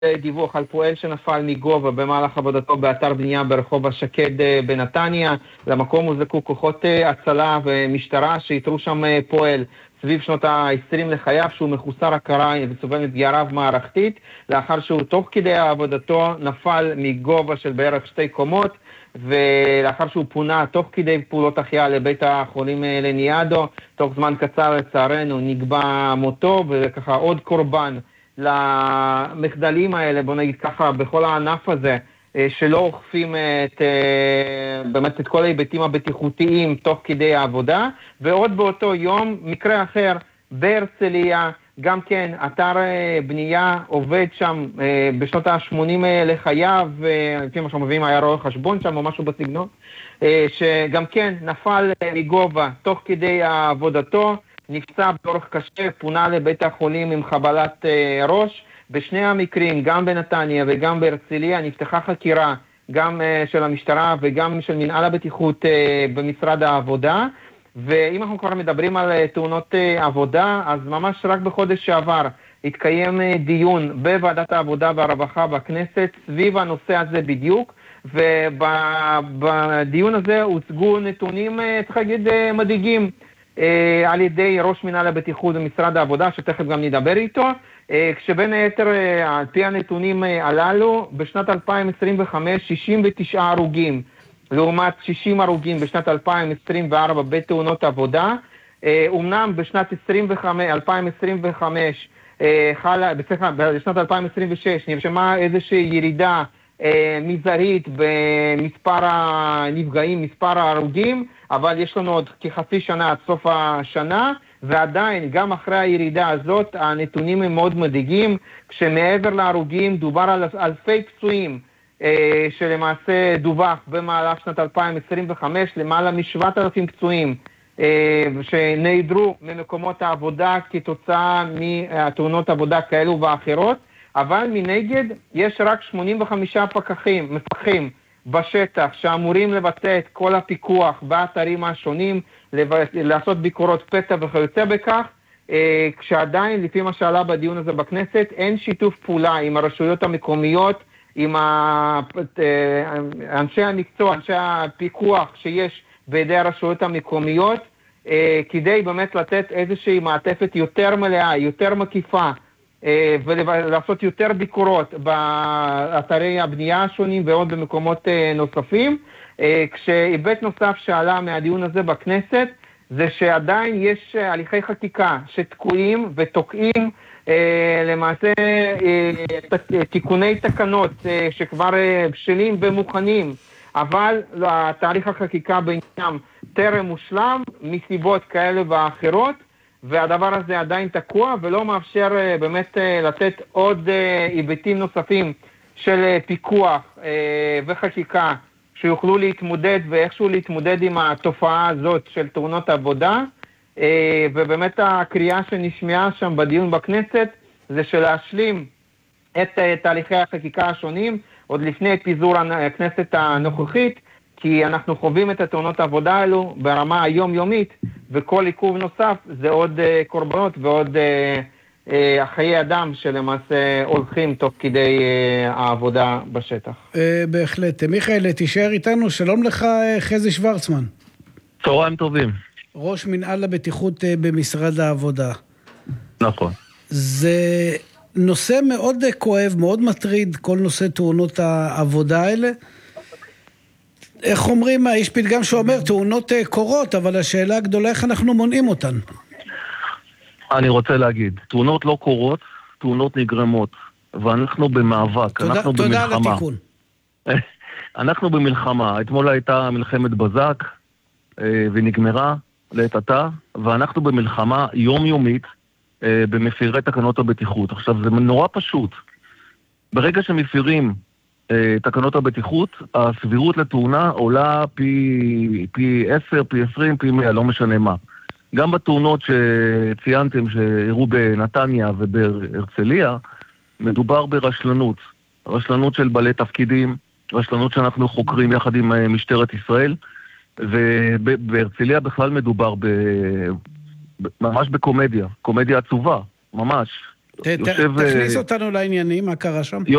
דיווח על פועל שנפל מגובה במהלך עבודתו באתר בנייה ברחוב השקד בנתניה. למקום הוזעקו כוחות הצלה ומשטרה שאיתרו שם פועל סביב שנות ה-20 לחייו, שהוא מחוסר הכרה וסובל מפגיעה רב מערכתית, לאחר שהוא תוך כדי עבודתו נפל מגובה של בערך 2 קומות, ולאחר שהוא פונה תוך כדי פעולות החייאה לבית החולים לניאדו, תוך זמן קצר לצערנו נקבע מותו, וככה עוד קורבן למחדלים האלה, בוא נגיד ככה, בכל הענף הזה, שלא אוכפים באמת את כל ההיבטים הבטיחותיים תוך כדי העבודה. ועוד באותו יום, מקרה אחר בהרצליה, גם כן אתר בנייה עובד שם בשנות ה-80 לחייו, לפי מה שמביאים היה רואה חשבון שם או משהו בסגנון, שגם כן נפל מגובה תוך כדי עבודתו, נפצע באורח קשה, פונה לבית החולים עם חבלת ראש. בשני המקרים, גם בנתניה וגם בהרצליה, נפתחה חקירה גם של המשטרה וגם של מנהל הבטיחות במשרד העבודה. ואם אנחנו כבר מדברים על תאונות עבודה, אז ממש רק בחודש שעבר התקיים דיון בוועדת העבודה והרווחה בכנסת סביב הנושא הזה בדיוק, ובדיון הזה הוצגו נתונים, צריך להגיד, מדאיגים על ידי ראש מנהל הבטיחות במשרד העבודה, שתכף גם נדבר איתו, כשבין היתר על פי הנתונים הללו, בשנת 2025 69 הרוגים, לעומת 60 הרוגים בשנת 2024 בתאונות עבודה. אומנם בשנת 2025, בשנת 2026 נרשמה איזושהי ירידה מזערית במספר הנפגעים, מספר ההרוגים, אבל יש לנו עוד כחצי שנה עד סוף השנה, ועדיין גם אחרי הירידה הזאת הנתונים הם מאוד מדאיגים, כשמעבר להרוגים דובר על אלפי פצועים, שלמעשה דווח במהלך שנת 2025, למעלה מ-7,000 פצועים שנעדרו ממקומות העבודה כתוצאה מתאונות עבודה כאלו ואחרות, אבל מנגד יש רק 85 מפקחים בשטח שאמורים לבצע את כל הפיקוח באתרים השונים, לעשות ביקורות פתע וכיוצא בכך, כשעדיין לפי מה שעלה בדיון הזה בכנסת אין שיתוף פעולה עם הרשויות המקומיות, עם אנשי המקצוע, אנשי הפיקוח שיש בידי הרשויות המקומיות, כדי באמת לתת איזושהי מעטפת יותר מלאה, יותר מקיפה, ולעשות יותר ביקורות באתרי הבנייה השונים ועוד במקומות נוספים. כשהיבט נוסף שעלה מהדיון הזה בכנסת, זה שעדיין יש הליכי חקיקה שתקועים ותוקעים למעשה תיקוני תקנות שכבר בשלים ומוכנים, אבל התהליך החקיקה בעניינם טרם מושלם מסיבות כאלה ואחרות, והדבר הזה עדיין תקוע ולא מאפשר באמת לתת עוד היבטים נוספים של פיקוח וחקיקה שיוכלו להתמודד ואיכשהו להתמודד עם התופעה הזאת של תאונות עבודה. ובאמת הקריאה שנשמעה שם בדיון בכנסת זה שלהשלים את תהליכי החקיקה השונים עוד לפני פיזור הכנסת הנוכחית, כי אנחנו חווים את התאונות העבודה האלו ברמה היומיומית, וכל עיכוב נוסף זה עוד קורבנות ועוד חיי אדם שלמעשה הולכים תוך כדי העבודה בשטח. בהחלט. מיכאל, תישאר איתנו. שלום לך, חזי שוורצמן. צהריים טובים. ראש מנהל הבטיחות במשרד העבודה. נכון. זה נושא מאוד כואב, מאוד מטריד, כל נושא תאונות העבודה האלה. איך אומרים, יש פתגם שאומר, תאונות קורות, אבל השאלה הגדולה, איך אנחנו מונעים אותן? אני רוצה להגיד, תאונות לא קורות, תאונות נגרמות, ואנחנו במאבק, אנחנו במלחמה. תודה על התיקון. אנחנו במלחמה, אתמול הייתה מלחמת בזק, ונגמרה לעת עתה, ואנחנו במלחמה יומיומית, במפירי תקנות הבטיחות. עכשיו, זה נורא פשוט. ברגע שמפירים תקנות הבטיחות, הסבירות לתאונה עולה פי 10, פי 20, פי 100, לא משנה מה. גם בתאונות שציינתם שהראו בנתניה ובהרצליה, מדובר ברשלנות. רשלנות של בעלי תפקידים, רשלנות שאנחנו חוקרים יחד עם משטרת ישראל, ובהרצליה בכלל מדובר ממש בקומדיה, קומדיה עצובה, ממש. תכניס אותנו לעניינים, מה קרה שם?